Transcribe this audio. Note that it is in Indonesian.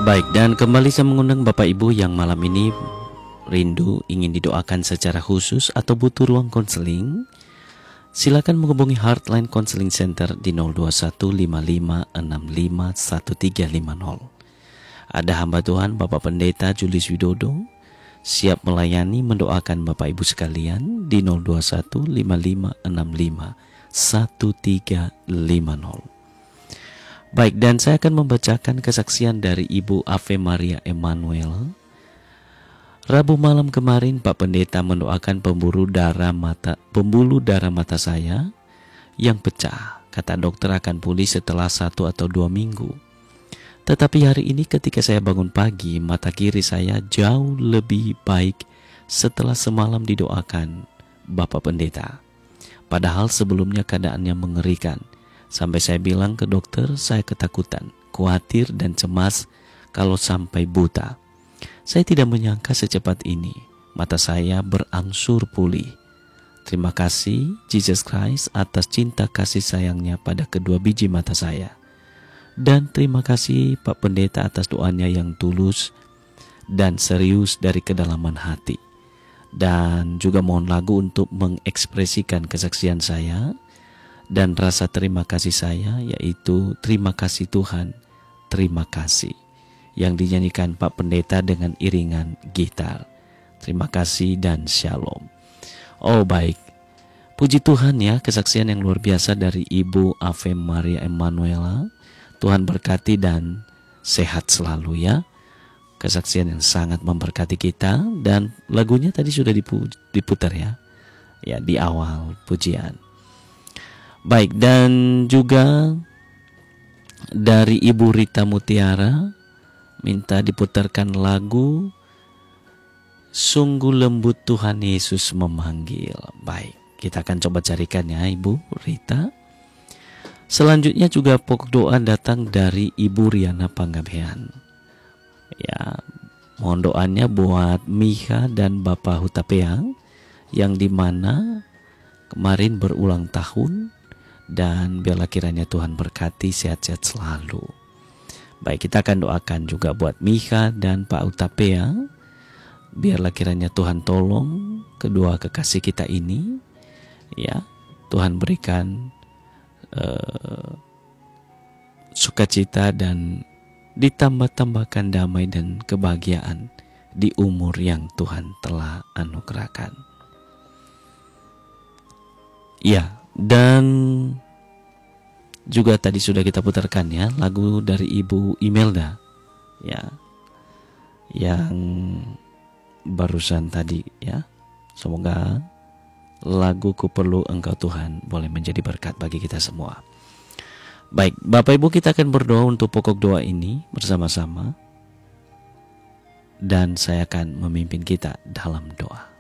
Baik, dan kembali saya mengundang Bapak Ibu yang malam ini rindu ingin didoakan secara khusus atau butuh ruang konseling. Silakan menghubungi Heartline Counseling Center di 02155651350. Ada hamba Tuhan Bapak Pendeta Julius Widodo siap melayani mendoakan Bapak Ibu sekalian di 02155651350. Baik, dan saya akan membacakan kesaksian dari Ibu Ave Maria Emmanuel. Rabu malam kemarin Pak Pendeta mendoakan pembuluh darah mata saya yang pecah. Kata dokter akan pulih setelah 1 atau 2 minggu. Tetapi hari ini ketika saya bangun pagi, mata kiri saya jauh lebih baik setelah semalam didoakan Bapak Pendeta. Padahal sebelumnya keadaannya mengerikan. Sampai saya bilang ke dokter, saya ketakutan, khawatir dan cemas kalau sampai buta. Saya tidak menyangka secepat ini mata saya berangsur pulih. Terima kasih Jesus Christ atas cinta kasih sayangnya pada kedua biji mata saya. Dan terima kasih Pak Pendeta atas doanya yang tulus dan serius dari kedalaman hati. Dan juga mohon lagu untuk mengekspresikan kesaksian saya dan rasa terima kasih saya, yaitu terima kasih Tuhan, terima kasih, yang dinyanyikan Pak Pendeta dengan iringan gitar. Terima kasih dan shalom. Oh baik, puji Tuhan ya, kesaksian yang luar biasa dari Ibu Ave Maria Emmanuel. Tuhan berkati dan sehat selalu ya. Kesaksian yang sangat memberkati kita, dan lagunya tadi sudah diputar ya di awal pujian. Baik, dan juga dari Ibu Rita Mutiara minta diputarkan lagu Sungguh Lembut Tuhan Yesus Memanggil. Baik, kita akan coba carikan ya Ibu Rita. Selanjutnya juga pokok doa datang dari Ibu Riana Panggabean. Ya, mohon doanya buat Mika dan Bapak Hutapeang yang dimana kemarin berulang tahun. Dan biarlah kiranya Tuhan berkati sehat-sehat selalu. Baik, kita akan doakan juga buat Mika dan Pak Utapea. Biarlah kiranya Tuhan tolong kedua kekasih kita ini. Ya, Tuhan berikan sukacita dan ditambah-tambahkan damai dan kebahagiaan di umur yang Tuhan telah anugerahkan. Ya, dan juga tadi sudah kita putarkan ya lagu dari Ibu Imelda ya, yang barusan tadi ya. Semoga lagu Ku Perlu Engkau Tuhan boleh menjadi berkat bagi kita semua. Baik, Bapak Ibu, kita akan berdoa untuk pokok doa ini bersama-sama, dan saya akan memimpin kita dalam doa.